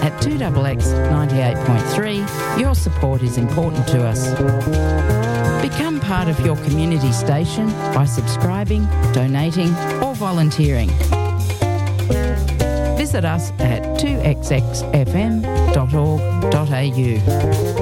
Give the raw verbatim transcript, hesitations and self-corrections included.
At two X X ninety-eight point three, your support is important to us. Become part of your community station by subscribing, donating or volunteering. Visit us at two x x f m dot org dot a u.